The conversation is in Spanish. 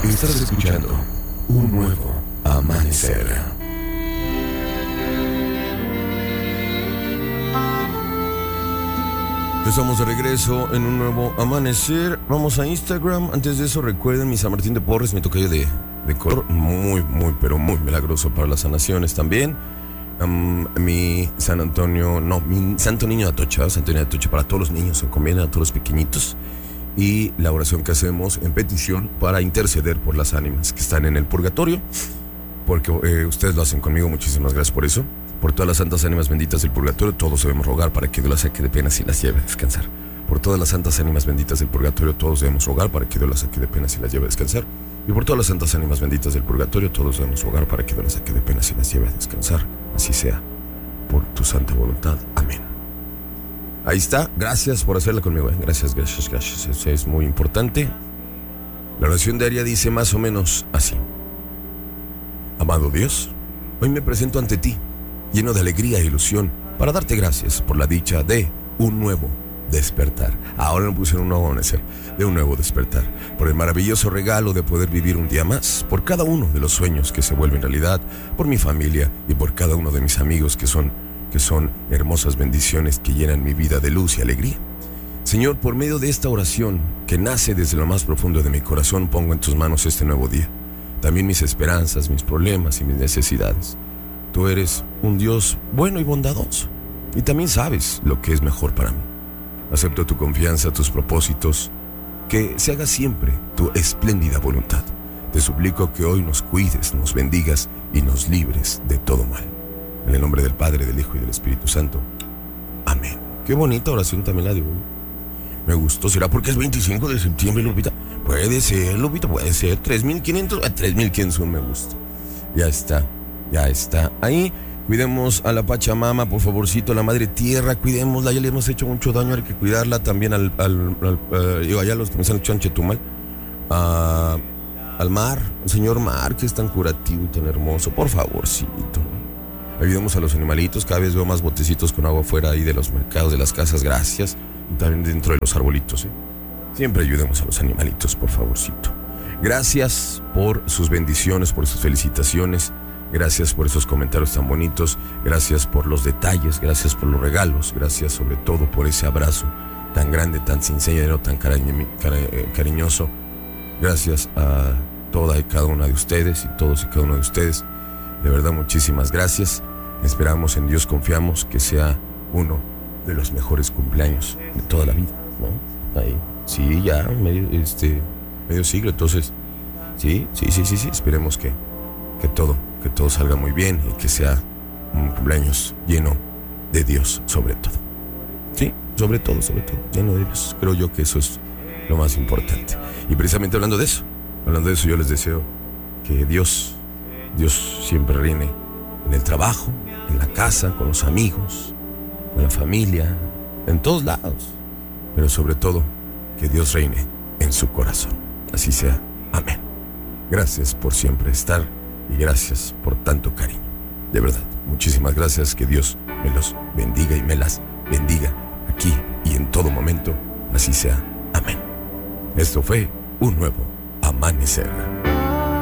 Estás escuchando un nuevo amanecer. Estamos de regreso en un nuevo amanecer. Vamos a Instagram. Antes de eso, recuerden mi San Martín de Porres, mi tocayo de color. Muy, pero muy milagroso para las sanaciones también. Mi San Antonio, mi Santo Niño de Atocha, Santo Niño de Atocha para todos los niños, se encomienda a todos los pequeñitos. Y la oración que hacemos en petición para interceder por las ánimas que están en el purgatorio, porque ustedes lo hacen conmigo, muchísimas gracias por eso. Por todas las santas ánimas benditas del purgatorio, todos debemos rogar para que Dios las saque de penas y las lleve a descansar. Por todas las santas ánimas benditas del purgatorio, todos debemos rogar para que Dios las saque de penas y las lleve a descansar. Y por todas las santas ánimas benditas del purgatorio, todos debemos rogar para que Dios las saque de penas y las lleve a descansar. Así sea, por tu santa voluntad. Amén. Ahí está, gracias por hacerla conmigo. Gracias. Eso es muy importante. La oración diaria dice más o menos así: amado Dios, hoy me presento ante ti, lleno de alegría e ilusión, para darte gracias por la dicha de un nuevo despertar. Ahora me pusieron un nuevo amanecer, de un nuevo despertar, por el maravilloso regalo de poder vivir un día más, por cada uno de los sueños que se vuelven realidad, por mi familia y por cada uno de mis amigos que son hermosas bendiciones que llenan mi vida de luz y alegría. Señor, por medio de esta oración que nace desde lo más profundo de mi corazón, pongo en tus manos este nuevo día, también mis esperanzas, mis problemas y mis necesidades. Tú eres un Dios bueno y bondadoso, y también sabes lo que es mejor para mí. Acepto tu confianza, tus propósitos, que se haga siempre tu espléndida voluntad. Te suplico que hoy nos cuides, nos bendigas y nos libres de todo mal. En el nombre del Padre, del Hijo y del Espíritu Santo. Amén. Qué bonita oración también la de hoy. Me gustó. ¿Será porque es 25 de septiembre, Lupita? Puede ser, Lupita, puede ser. 3.500, 3.500 me gusta. Ya está. Ahí, cuidemos a la Pachamama, por favorcito, a la Madre Tierra, cuidémosla. Ya le hemos hecho mucho daño, hay que cuidarla también allá los que me están echando Chetumal. Al mar, al señor mar, que es tan curativo y tan hermoso, por favorcito. Ayudemos a los animalitos, cada vez veo más botecitos con agua fuera ahí de los mercados, de las casas, gracias. Y también dentro de los arbolitos, Siempre ayudemos a los animalitos, por favorcito. Gracias por sus bendiciones, por sus felicitaciones. Gracias por esos comentarios tan bonitos. Gracias por los detalles, gracias por los regalos. Gracias sobre todo por ese abrazo tan grande, tan sincero, tan cariñoso. Gracias a toda y cada una de ustedes y todos y cada uno de ustedes. De verdad, muchísimas gracias. Esperamos en Dios, confiamos que sea uno de los mejores cumpleaños de toda la vida, ¿no? Ahí, sí, ya, medio siglo, entonces, sí. Esperemos que todo salga muy bien y que sea un cumpleaños lleno de Dios, sobre todo. Sí, sobre todo, lleno de Dios. Creo yo que eso es lo más importante. Y precisamente hablando de eso, yo les deseo que Dios siempre reine en el trabajo, en la casa, con los amigos, con la familia, en todos lados. Pero sobre todo, que Dios reine en su corazón. Así sea. Amén. Gracias por siempre estar y gracias por tanto cariño. De verdad, muchísimas gracias. Que Dios me los bendiga y me las bendiga aquí y en todo momento. Así sea. Amén. Esto fue un nuevo amanecer.